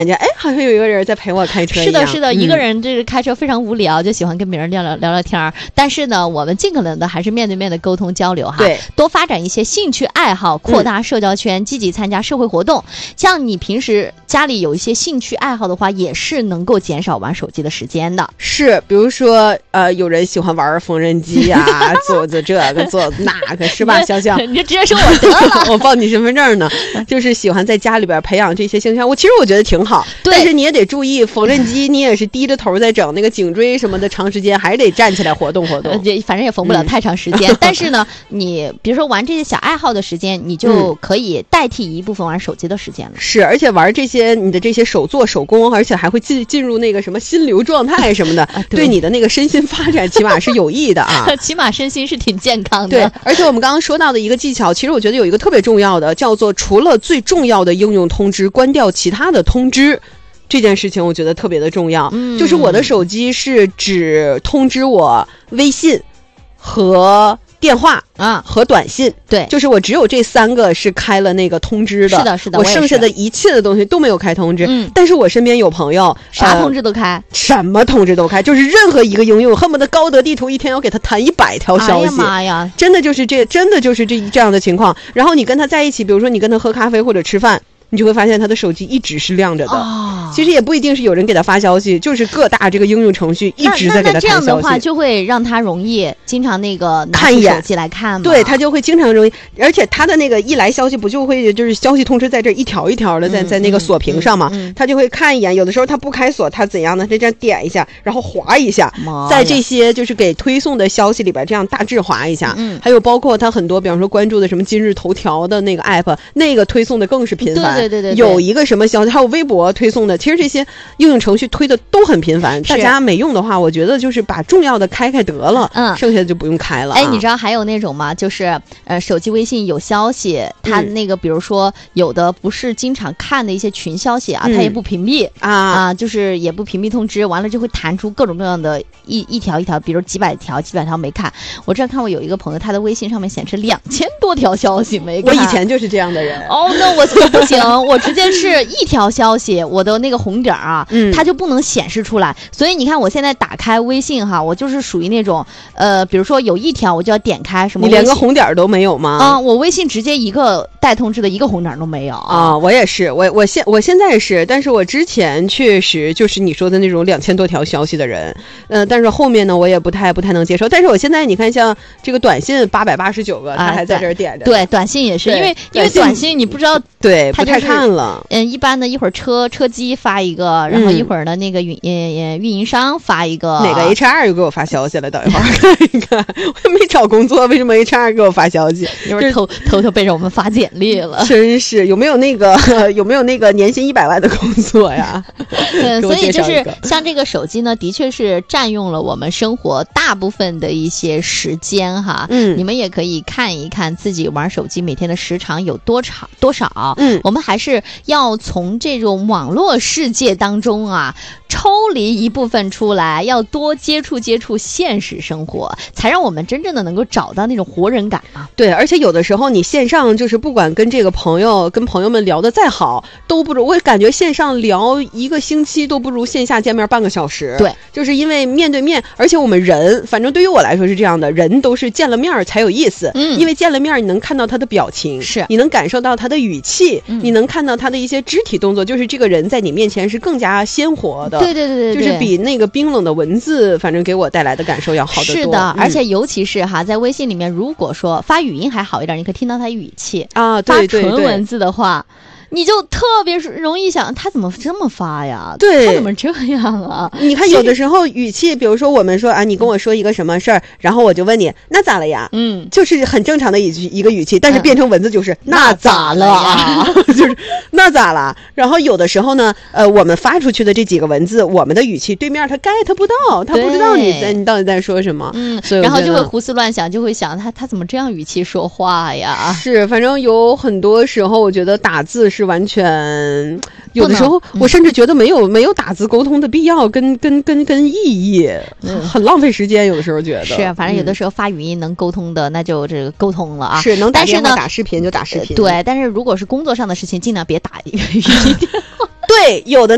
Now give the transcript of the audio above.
哎，好像有一个人在陪我开车一样。 是的，是的，一个人这个开车非常无聊，就喜欢跟别人聊聊天。但是呢，我们尽可能的还是面对面的沟通交流哈， 对， 多发展一些兴趣爱好，扩大社交圈，积极参加社会活动。像你平时家里有一些兴趣爱好的话，也是能够减少玩手机的时间的。 是，比如说有人喜欢玩缝纫机呀，做这个做那个，是吧？小小， 你就直接说我得了， 我报你身份证呢。就是喜欢在家里边培养这些兴趣，其实我觉得挺好。 对， 但是你也得注意，缝纫机你也是低着头在整，那个颈椎什么的，长时间还是得站起来活动活动。 反正也缝不了太长时间。但是呢，你比如说玩这些小爱好的时间，你就可以代替一部分玩手机的时间了。 是，而且玩这些你的这些手作手工，而且还会进入那个什么心流状态什么的，对你的那个身心发展起码是有益的啊。 起码身心是挺健康的。 对，而且我们刚刚说到的一个技巧，其实我觉得有一个特别重要的，叫做除了最重要的应用通知，关掉其他的通知。这件事情我觉得特别的重要，就是我的手机是只通知我微信和电话啊和短信， 对， 就是我只有这3个是开了那个通知的。 是的，是的， 我剩下的一切的东西都没有开通知。但是我身边有朋友啥通知都开， 什么通知都开，就是任何一个应用，恨不得高德地图一天要给他弹100条消息。 哎呀妈呀， 真的就是这样的情况。然后你跟他在一起，比如说你跟他喝咖啡或者吃饭，你就会发现他的手机一直是亮着的。其实也不一定是有人给他发消息，就是各大这个应用程序一直在给他弹消息。 那这样的话就会让他容易经常那个拿出手机来看嘛。 对，他就会经常容易，而且他的那个一来消息不就会就是消息通知在这一条一条的在那个锁屏上嘛，他就会看一眼。有的时候他不开锁，他怎样呢？他这样点一下，然后划一下，在这些就是给推送的消息里边这样大致划一下。还有包括他很多，比方说关注的什么今日头条的那个 app， 那个推送的更是频繁。 对， 有一个什么消息，还有微博推送的，其实这些应用程序推的都很频繁。大家没用的话，我觉得就是把重要的开得了，剩下的就不用开了。 哎，你知道还有那种吗？就是手机微信有消息，它那个比如说有的不是经常看的一些群消息啊，它也不屏蔽就是也不屏蔽通知，完了就会弹出各种各样的一条一条，比如几百条没看。我之前看过有一个朋友，他的微信上面显示2000多条消息没看。 我以前就是这样的人。 那我不行，我直接是一条消息，我的那个红点啊，它就不能显示出来。所以你看我现在打开微信哈，我就是属于那种比如说有一条我就要点开什么， 你连个红点都没有吗？ 我微信直接一个带通知的一个红点都没有啊。我也是，我现在是，但是我之前确实就是你说的那种2000多条消息的人，但是后面呢我也不太能接受。但是我现在你看像这个短信889个，他还在这儿点着。 对，短信也是，因为短信你不知道， 对，不太看了。 一般的一会儿车机发一个，然后一会儿呢那个运营商发一个， 哪个 HR 又给我发消息了？等一会儿看一看，我也没找工作，为什么 HR 给我发消息？ 一会儿偷偷背着我们发简历了。 真是有没有那个年薪100万的工作呀？ 所以就是像这个手机呢，的确是占用了我们生活大部分的一些时间哈。你们也可以看一看自己玩手机每天的时长有多少。我们还是要从这种网络世界当中啊抽离一部分出来，要多接触现实生活，才让我们真正的能够找到那种活人感啊。 对，而且有的时候你线上就是不管跟这个朋友们聊得再好，都不如，我感觉线上聊1个星期都不如线下见面半个小时。 对， 就是因为面对面，而且我们人，反正对于我来说是这样的，人都是见了面才有意思。因为见了面你能看到他的表情， 是你能感受到他的语气，你能看到他的一些肢体动作，就是这个人在你面前是更加鲜活的。 对， 就是比那个冰冷的文字反正给我带来的感受要好得多。 是的，而且尤其是在微信里面，如果说发语音还好一点，你可以听到他语气啊， 发纯文字的话，你就特别容易想他怎么这么发呀？ 对， 他怎么这样啊？ 你看有的时候语气，比如说我们说啊，你跟我说一个什么事儿，然后我就问你那咋了呀？就是很正常的一个语气，但是变成文字就是那咋了啊？就是那咋了？然后有的时候呢，我们发出去的这几个文字，我们的语气对面他 get 不到，他不知道你到底在说什么，所以然后就会胡思乱想，就会想他怎么这样语气说话呀？ 是，反正有很多时候我觉得打字是完全，有的时候我甚至觉得没有打字沟通的必要跟意义，很浪费时间。有的时候觉得是，反正有的时候发语音能沟通的，那就这个沟通了啊。 是能打电话打视频就打视频。 对，但是如果是工作上的事情，尽量别打语音电话。 对，有的。